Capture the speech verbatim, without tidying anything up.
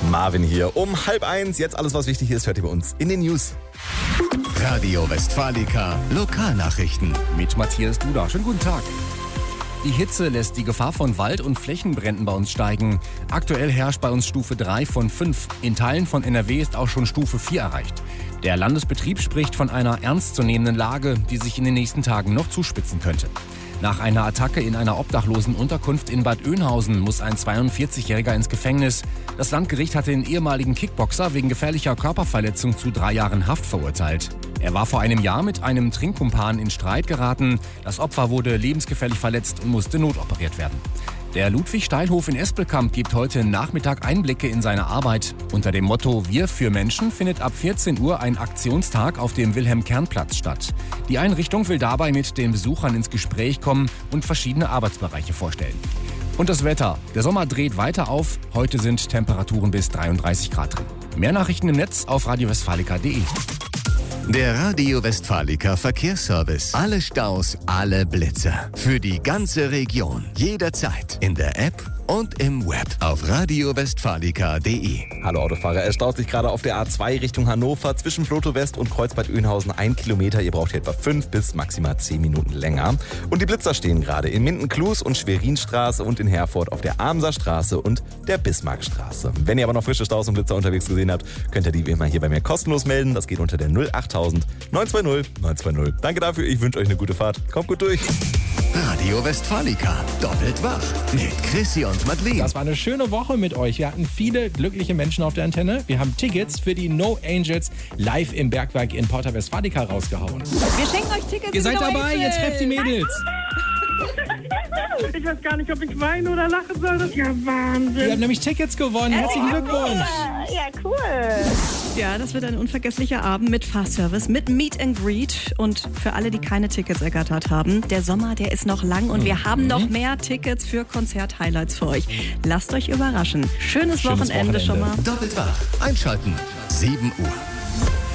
Marvin hier. Um halb eins, jetzt alles, was wichtig ist, hört ihr bei uns in den News. Radio Westfalica Lokalnachrichten. Mit Matthias Duda. Schönen guten Tag. Die Hitze lässt die Gefahr von Wald- und Flächenbränden bei uns steigen. Aktuell herrscht bei uns Stufe drei von fünf. In Teilen von N R W ist auch schon Stufe vier erreicht. Der Landesbetrieb spricht von einer ernstzunehmenden Lage, die sich in den nächsten Tagen noch zuspitzen könnte. Nach einer Attacke in einer obdachlosen Unterkunft in Bad Oeynhausen muss ein zweiundvierzigjähriger ins Gefängnis. Das Landgericht hatte den ehemaligen Kickboxer wegen gefährlicher Körperverletzung zu drei Jahren Haft verurteilt. Er war vor einem Jahr mit einem Trinkkumpan in Streit geraten. Das Opfer wurde lebensgefährlich verletzt und musste notoperiert werden. Der Ludwig-Steilhof in Espelkamp gibt heute Nachmittag Einblicke in seine Arbeit. Unter dem Motto Wir für Menschen findet ab vierzehn Uhr ein Aktionstag auf dem Wilhelm-Kern-Platz statt. Die Einrichtung will dabei mit den Besuchern ins Gespräch kommen und verschiedene Arbeitsbereiche vorstellen. Und das Wetter. Der Sommer dreht weiter auf. Heute sind Temperaturen bis dreiunddreißig Grad drin. Mehr Nachrichten im Netz auf radio westfalica punkt de. Der Radio Westfalica Verkehrsservice. Alle Staus, alle Blitzer. Für die ganze Region. Jederzeit. In der App und im Web auf radio westfalica punkt de. Hallo Autofahrer, es staut sich gerade auf der A zwei Richtung Hannover zwischen Floto West und Kreuzbad Oeynhausen ein Kilometer. Ihr braucht hier etwa fünf bis maximal zehn Minuten länger. Und die Blitzer stehen gerade in Minden-Klus und Schwerinstraße und in Herford auf der Amser Straße und der Bismarckstraße. Wenn ihr aber noch frische Staus und Blitzer unterwegs gesehen habt, könnt ihr die wie immer hier bei mir kostenlos melden. Das geht unter der null achttausend neun zwei null neun zwei null. Danke dafür, ich wünsche euch eine gute Fahrt. Kommt gut durch. Radio Westfalica. Doppelt wach. Mit Chrissy und Madeleine. Das war eine schöne Woche mit euch. Wir hatten viele glückliche Menschen auf der Antenne. Wir haben Tickets für die No Angels live im Bergwerk in Porta Westfalica rausgehauen. Wir schenken euch Tickets. Ihr seid no dabei, Angels. jetzt trefft die Mädels. Ich weiß gar nicht, ob ich weinen oder lachen soll. Das ist ja Wahnsinn. Ihr habt nämlich Tickets gewonnen. Herzlichen Glückwunsch. Ja, cool. Ja, das wird ein unvergesslicher Abend mit Fahrservice, mit Meet and Greet. Und für alle, die keine Tickets ergattert haben, der Sommer, der ist noch lang und wir haben noch mehr Tickets für Konzert-Highlights für euch. Lasst euch überraschen. Schönes, Schönes Wochenende, Wochenende schon mal. Doppelt wach. Einschalten. sieben Uhr.